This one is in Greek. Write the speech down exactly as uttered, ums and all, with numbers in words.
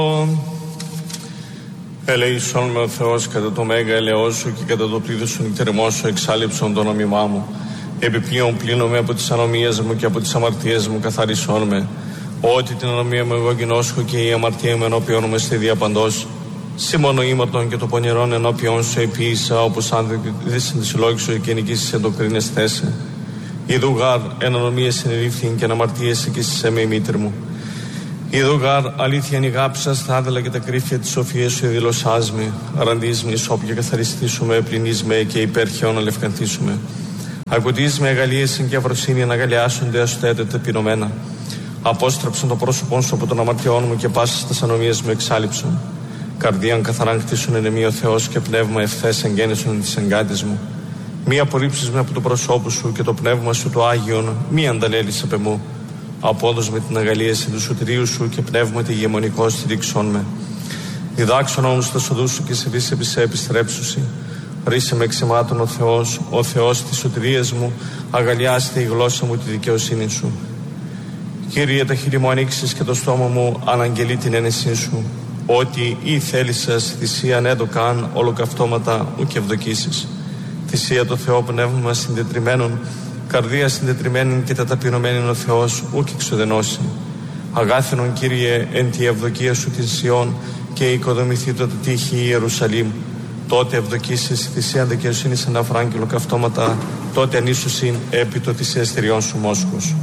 Ελεησόν με ο Θεός κατά το μέγα ελαιός σου και κατά το πλήθος σου νυχτεριμός σου εξάλληψον το νόμιμά μου. Επιπλέον πλύνομαι από τις ανομίες μου και από τις αμαρτίες μου καθαρίσον με. Ότι την ανομία μου εγώ γινώσχω και η αμαρτία μου ενώπιον μου στη διαπαντός. Σήμωνο ήμαρτον και το πονηρόν ενώπιον σου επίησα, όπως αν δεις τη συλλόγη σου και νικήσεις εν το κρίνες θέσε. Ιδού γάρ εν ανομίες συνελήφθην και εν αμαρτίες εκείσισέ με η μήτρη μου. Ιδού γάρ αλήθεια νηγάψας θα άδελα και τα κρύφια της σοφίας σου δηλωσάς με. Αραντής με ισόπια καθαριστήσουμε, πληνείς με και υπέρχεων αλευκανθήσουμε. Ακουτείς με αγαλίεσιν και αυροσύνη αναγαλιάσονται αστέτε ταπεινωμένα. Απόστρεψαν το πρόσωπό σου από τον αμαρτιών μου και πάσες τας ανομίες μου εξάλληψον. Καρδίαν καθαράν κτίσουν εν εμεί ο Θεός και πνεύμα ευθές εγγέννησον της εγκάτης μου. Μη απορρίψεις με από το προσώπου σου και το πνεύμα σου το Άγιον, μη ανταλέλεις απ' εμού. Απόδος με την αγαλίαση του σωτηρίου σου και πνεύμα τη ηγεμονικό στηρίξον με. Διδάξον όμως τα σοδού σου και σε βίσε επί σε επιστρέψουσι. Ρίσε με εξημάτων ο Θεός, ο Θεός της σωτηρίας μου, αγαλιάστε η γλώσσα μου τη δικαιοσύνη σου. Κύριε, τα χείλη μου ανοίξεις και το στόμα μου αναγγελεί την ένεσή σου. Ότι ή θέλησες θυσίαν έντοκαν ολοκαυτώματα ουκ ευδοκίσεις. Θυσία το Θεό πνεύμα συντετριμένων, καρδία συντετριμένη και τα ταπεινωμένη ο Θεός ουκ εξοδενώσει. Αγάθενον Κύριε εν τη ευδοκία σου τη Σιών και οικοδομηθεί το τύχη Ιερουσαλήμ. Τότε ευδοκίσεις θυσία δικαιοσύνης εν αφράγγελο καυτώματα, τότε ανίσουσιν επί το θυσιαστηριών σου μόσχος.